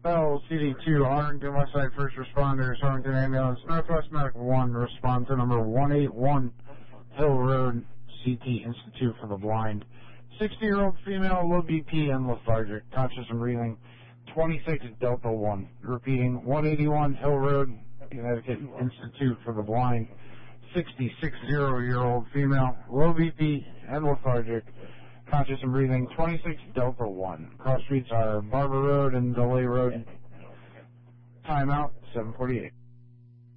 Bell, CD2, Arlington Westside First Responders, Arlington Ambulance, Northwest Medical 1, respond to number 181 Hill Road, CT Institute for the Blind. 60-year-old female, low BP and lethargic, conscious and breathing, 26 Delta 1. Repeating, 181 Hill Road, Connecticut Institute for the Blind. 66-year-old female, low BP and lethargic, conscious and breathing, 26 Delta 1. Cross streets are Barber Road and Delay Road. Timeout, 7:48.